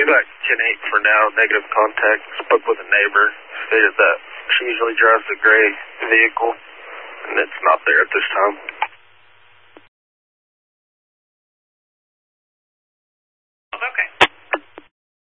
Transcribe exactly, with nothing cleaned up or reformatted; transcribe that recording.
we back ten eight for now. Negative contact. Spoke with a neighbor. Stated that she usually drives a gray vehicle, and it's not there at this time. Okay.